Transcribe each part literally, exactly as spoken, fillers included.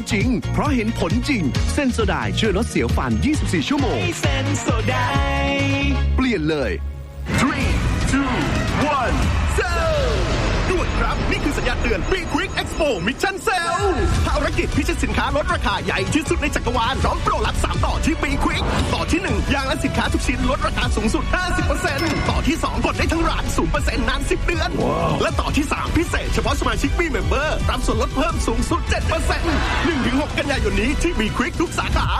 จริงเพราะเห็นผลจริงเซนโซไดช่วยลดเสียวฟันยี่สิบสี่ชั่วโมงเซนโซไดเปลี่ยนเลยสาม สอง หนึ่ง ด่วนครับนี่คือสัญญาณเตือน Be Quick Expo Mission Sale ภารกิจพิชิตสินค้าลดราคาใหญ่ที่สุดในจักรวาลพร้อมโปรลับสามต่อที่ Be Quick ต่อที่หนึ่งอย่างละสินค้าทุกชิ้นลดราคาสูงสุด ห้าสิบเปอร์เซ็นต์ ต่อที่สองกดได้ทั้งร้าน ศูนย์เปอร์เซ็นต์ นานสิบเดือน wow. และต่อที่สามพิเศษเฉพาะสมาชิก Be Member รับส่วนลดเพิ่มสูงสุด เจ็ดเปอร์เซ็นต์ หนึ่งถึงหก กันยายนนี้ที่ Be Quick ทุกสาขา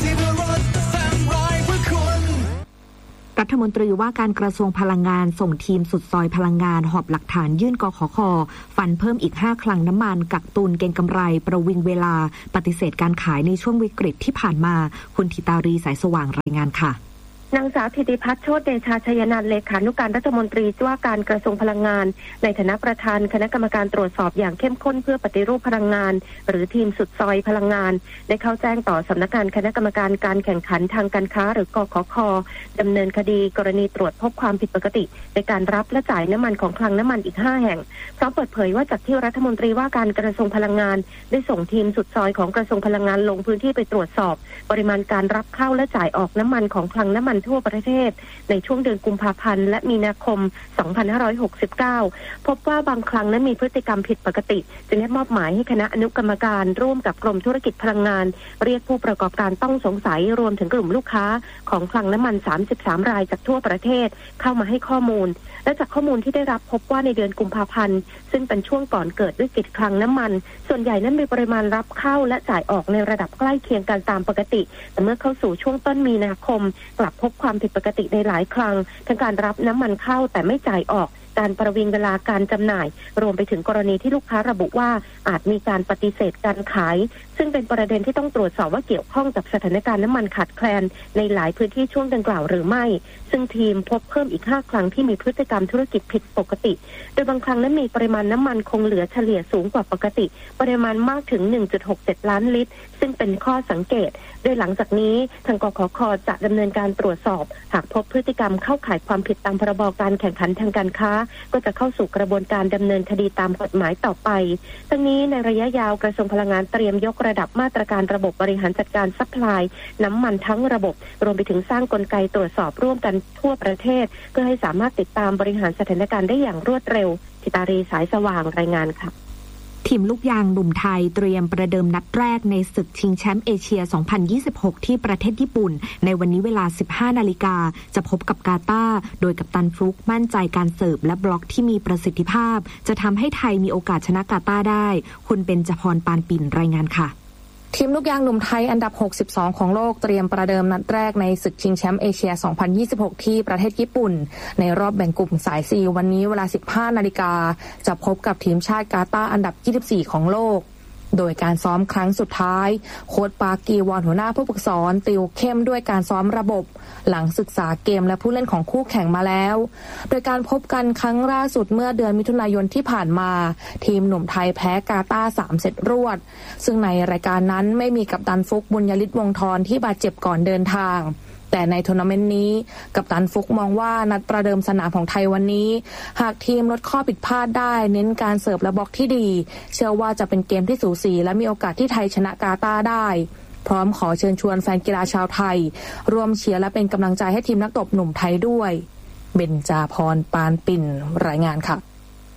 รัฐมนตรีว่าการกระทรวงพลังงานส่งทีมสุดซอยพลังงานหอบหลักฐานยื่นกขค.ฟันเพิ่มอีกห้าคลังน้ำมันกักตุนเก็งกำไรประวิงเวลาปฏิเสธการขายในช่วงวิกฤตที่ผ่านมาคุณธิตารีสายสว่างรายงานค่ะนางสาวธิติพัฒน์โชติเดชาชัยนันท์เลขานุการรัฐมนตรีว่าการกระทรวงพลังงานในฐานะประธานคณะกรรมการตรวจสอบอย่างเข้มข้นเพื่อปฏิรูปพลังงานหรือทีมสุดซอยพลังงานได้เข้าแจ้งต่อสำนักงานคณะกรรมการการแข่งขันทางการค้าหรือกขค.ดำเนินคดีกรณีตรวจพบความผิดปกติในการรับและจ่ายน้ำมันของคลังน้ำมันอีกห้าแห่งพร้อมเปิดเผยว่าจากที่รัฐมนตรีว่าการกระทรวงพลังงานได้ส่งทีมสุดซอยของกระทรวงพลังงานลงพื้นที่ไปตรวจสอบปริมาณการรับเข้าและจ่ายออกน้ำมันของคลังน้ำมันทั่วประเทศในช่วงเดือนกุมภาพันธ์และมีนาคมสองพันห้าร้อยหกสิบเก้าพบว่าบางครั้งนั้นมีพฤติกรรมผิดปกติจึงได้มอบหมายให้คณะอนุกรรมการร่วมกับกรมธุรกิจพลังงานเรียกผู้ประกอบการต้องสงสัยรวมถึงกลุ่มลูกค้าของคลังน้ำมันสามสิบสามรายจากทั่วประเทศเข้ามาให้ข้อมูลและจากข้อมูลที่ได้รับพบว่าในเดือนกุมภาพันธ์ซึ่งเป็นช่วงก่อนเกิดวิกฤตคลังน้ำมันส่วนใหญ่นั้นมีปริมาณรับเข้าและจ่ายออกในระดับใกล้เคียงกันตามปกติแต่เมื่อเข้าสู่ช่วงต้นมีนาคมกลับพบความผิดปกติในหลายครั้งทั้งการรับน้ำมันเข้าแต่ไม่จ่ายออกการประวิงเวลาการจำหน่ายรวมไปถึงกรณีที่ลูกค้าระบุว่าอาจมีการปฏิเสธการขายซึ่งเป็นประเด็นที่ต้องตรวจสอบว่าเกี่ยวข้องกับสถานการณ์น้ำมันขาดแคลนในหลายพื้นที่ช่วงดังกล่าวหรือไม่ซึ่งทีมพบเพิ่มอีกห้าครั้งที่มีพฤติกรรมธุรกิจผิดปกติโดยบางครั้งนั้นมีปริมาณน้ำมันคงเหลือเฉลี่ยสูงกว่าปกติปริมาณมากถึง หนึ่งจุดหกเจ็ด ล้านลิตรซึ่งเป็นข้อสังเกตโดยหลังจากนี้ทางกขค.จะดำเนินการตรวจสอบหากพบพฤติกรรมเข้าข่ายความผิดตามพรบการแข่งขันทางการค้าก็จะเข้าสู่กระบวนการดำเนินคดีตามกฎหมายต่อไปทั้งนี้ในระยะยาวกระทรวงพลังงานเตรียมยกระดับมาตรการระบบบริหารจัดการซัพพลายน้ำมันทั้งระบบรวมไปถึงสร้างกลไกตรวจสอบร่วมกันทั่วประเทศเพื่อให้สามารถติดตามบริหารสถานการณ์ได้อย่างรวดเร็วธิตารีสายสว่างรายงานค่ะทีมลูกยางหนุ่มไทยเตรียมประเดิมนัดแรกในศึกชิงแชมป์เอเชีย สองพันยี่สิบหก ที่ประเทศญี่ปุ่นในวันนี้เวลา สิบห้านาฬิกาจะพบกับกาตาร์โดยกัปตันฟลุกมั่นใจการเสิร์ฟและบล็อกที่มีประสิทธิภาพจะทำให้ไทยมีโอกาสชนะกาตาร์ได้คุณเบญจพรปานปิ่นรายงานค่ะทีมลูกยางหนุ่มไทยอันดับหกสิบสองของโลกเตรียมประเดิมนัดแรกในศึกชิงแชมป์เอเชีย สองพันยี่สิบหก ที่ประเทศญี่ปุ่นในรอบแบ่งกลุ่มสาย ซี วันนี้เวลา สิบห้านาฬิกาจะพบกับทีมชาติกาตาร์อันดับยี่สิบสี่ของโลกโดยการซ้อมครั้งสุดท้ายโค้ชปากีวอนหัวหน้าผู้ฝึกสอนติวเข้มด้วยการซ้อมระบบหลังศึกษาเกมและผู้เล่นของคู่แข่งมาแล้วโดยการพบกันครั้งล่าสุดเมื่อเดือนมิถุนายนที่ผ่านมาทีมหนุ่มไทยแพ้กาตาร์สามเซตรวดซึ่งในรายการนั้นไม่มีกัปตันฟุกบุญยฤทธิ์วงศ์ธรที่บาดเจ็บก่อนเดินทางแต่ในทัวร์นาเมนต์นี้กัปตันฟุกมองว่านัดประเดิมสนามของไทยวันนี้หากทีมลดข้อผิดพลาดได้เน้นการเสิร์ฟและบล็อกที่ดีเชื่อว่าจะเป็นเกมที่สูสีและมีโอกาสที่ไทยชนะกาตาร์ได้พร้อมขอเชิญชวนแฟนกีฬาชาวไทยร่วมเชียร์และเป็นกำลังใจให้ทีมนักตบหนุ่มไทยด้วยเบญจพรปานปิ่นรายงานค่ะ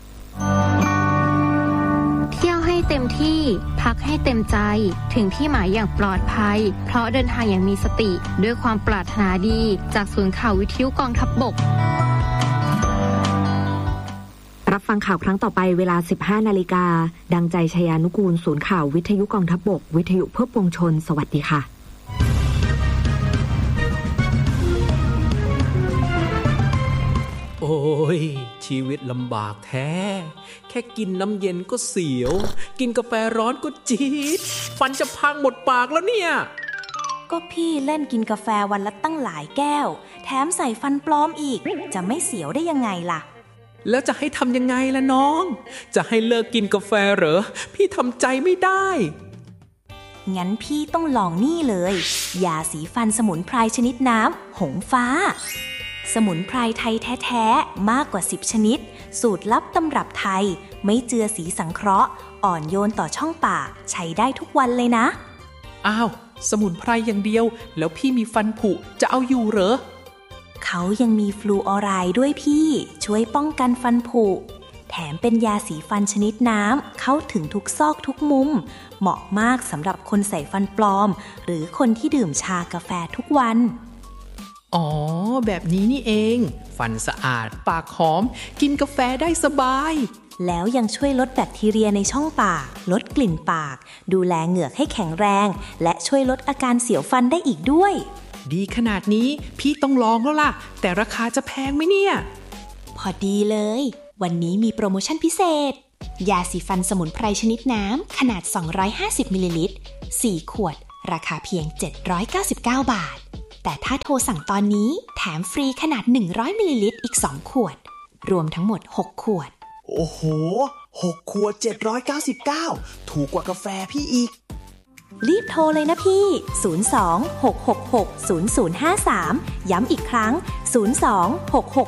เที่ยวให้เต็มที่พักให้เต็มใจถึงที่หมายอย่างปลอดภัยเพราะเดินทางอย่างมีสติด้วยความปรารถนาดีจากศูนย์ข่าววิทยุกองทัพบกรับฟังข่าวครั้งต่อไปเวลา สิบห้านาฬิกาดังใจชยานุกูลศูนย์ข่าววิทยุกองทัพบกวิทยุเพื่อปวงชนสวัสดีค่ะโอ้ยชีวิตลำบากแท้แค่กินน้ำเย็นก็เสียวกินกาแฟร้อนก็จี๊ดฟันจะพังหมดปากแล้วเนี่ยก็พี่เล่นกินกาแฟวันละตั้งหลายแก้วแถมใส่ฟันปลอมอีกจะไม่เสียวได้ยังไงล่ะแล้วจะให้ทำยังไงล่ะน้องจะให้เลิกกินกาแฟเหรอพี่ทำใจไม่ได้งั้นพี่ต้องลองนี่เลยยาสีฟันสมุนไพรชนิดน้ำหงฟ้าสมุนไพรไทยแท้ๆมากกว่าสิบชนิดสูตรลับตำรับไทยไม่เจือสีสังเคราะห์อ่อนโยนต่อช่องปากใช้ได้ทุกวันเลยนะอ้าวสมุนไพรอย่างเดียวแล้วพี่มีฟันผุจะเอาอยู่เหรอเขายังมีฟลูออไรด์ด้วยพี่ช่วยป้องกันฟันผุแถมเป็นยาสีฟันชนิดน้ำเข้าถึงทุกซอกทุกมุมเหมาะมากสำหรับคนใส่ฟันปลอมหรือคนที่ดื่มชากาแฟทุกวันอ๋อแบบนี้นี่เองฟันสะอาดปากหอมกินกาแฟได้สบายแล้วยังช่วยลดแบคทีเรียในช่องปากลดกลิ่นปากดูแลเหงือกให้แข็งแรงและช่วยลดอาการเสียวฟันได้อีกด้วยดีขนาดนี้พี่ต้องลองแล้วล่ะแต่ราคาจะแพงไหมเนี่ยพอดีเลยวันนี้มีโปรโมชั่นพิเศษยาสีฟันสมุนไพรชนิดน้ำขนาดสองร้อยห้าสิบมิลลิลิตรสี่ขวดราคาเพียงเจ็ดร้อยเก้าสิบเก้าบาทแต่ถ้าโทรสั่งตอนนี้แถมฟรีขนาดหนึ่งร้อยมิลลิลิตรอีกสองขวดรวมทั้งหมดหกขวดโอ้โหหกขวดเจ็ดร้อยเก้าสิบเก้าถูกกว่ากาแฟพี่อีกรีบโทรเลยนะพี่ศูนย์ สอง หก หก หก ศูนย์ ศูนย์ ห้า สามย้ำอีกครั้งศูนย์ สอง หก หก